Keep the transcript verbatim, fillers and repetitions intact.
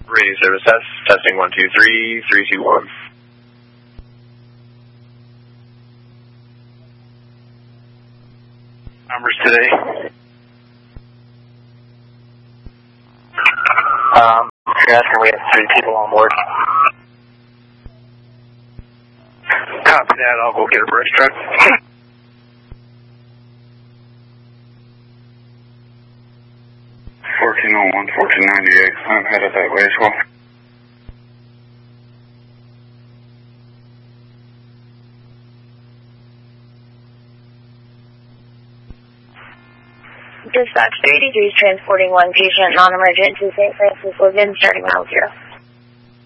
Radio service test, testing one two three, three two one. Numbers today. Um, you're asking we have three people on board. Copy that, I'll go get a brush truck. fourteen oh one, fourteen ninety-eight, I'm headed that way as well. Dispatch three eighty-three is transporting one patient, non-emergent, to Saint Francis Logan, starting mile zero.